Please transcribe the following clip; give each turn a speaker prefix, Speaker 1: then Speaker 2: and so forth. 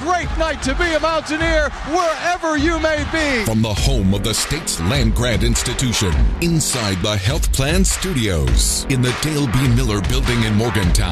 Speaker 1: great night to be a Mountaineer wherever you may be.
Speaker 2: From the home of the state's land-grant institution, inside the Health Plan Studios, in the Dale B. Miller Building in Morgantown.